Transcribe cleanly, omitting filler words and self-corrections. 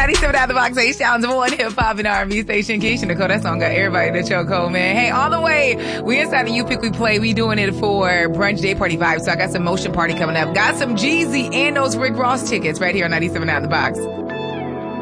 97 out the box, H-Town's one hip-hop and R&B station. Keisha Nicole, that song got everybody in the chokehold, man. Hey, on the way, we inside the You Pick We Play. We doing it for brunch day party vibes. So I got some motion party coming up. Got some Jeezy and those Rick Ross tickets right here on 97 out the box.